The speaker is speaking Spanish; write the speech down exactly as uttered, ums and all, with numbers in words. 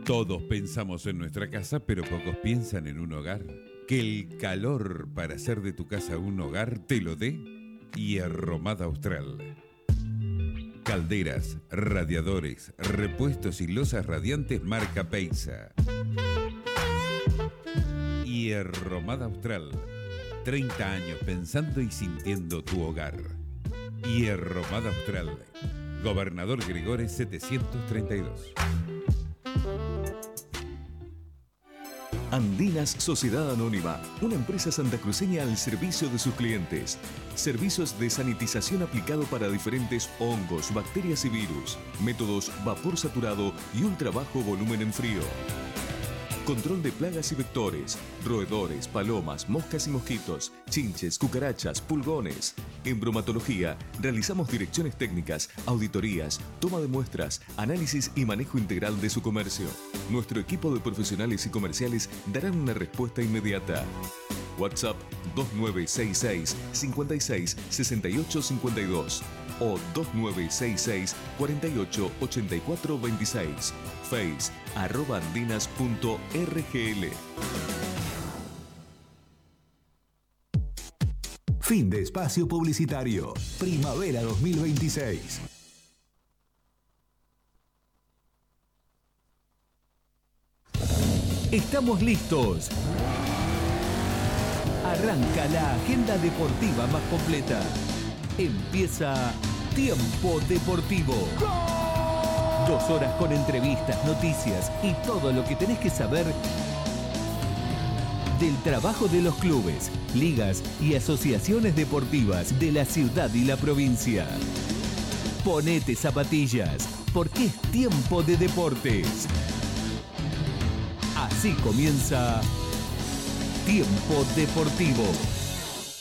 Todos pensamos en nuestra casa, pero pocos piensan en un hogar. Que el calor para hacer de tu casa un hogar te lo dé Hierromada Austral. Calderas, radiadores, repuestos y losas radiantes marca Peisa. Hierromada Austral. treinta años pensando y sintiendo tu hogar. Hierromada Austral. Gobernador Gregores setecientos treinta y dos. Andinas Sociedad Anónima, una empresa santacruceña al servicio de sus clientes. Servicios de sanitización aplicado para diferentes hongos, bacterias y virus. Métodos vapor saturado y ultra bajo volumen en frío. Control de plagas y vectores, roedores, palomas, moscas y mosquitos, chinches, cucarachas, pulgones. En bromatología, realizamos direcciones técnicas, auditorías, toma de muestras, análisis y manejo integral de su comercio. Nuestro equipo de profesionales y comerciales darán una respuesta inmediata. WhatsApp dos nueve seis seis, cinco seis, seis ocho cinco dos o dos nueve seis seis, cuatro ocho, ocho cuatro dos seis. Face, arroba andinas punto r g l. Fin de espacio publicitario. Primavera dos mil veintiséis. Estamos listos. Arranca la agenda deportiva más completa. Empieza Tiempo Deportivo. Dos horas con entrevistas, noticias y todo lo que tenés que saber del trabajo de los clubes, ligas y asociaciones deportivas de la ciudad y la provincia. Ponete zapatillas, porque es tiempo de deportes. Así comienza Tiempo Deportivo.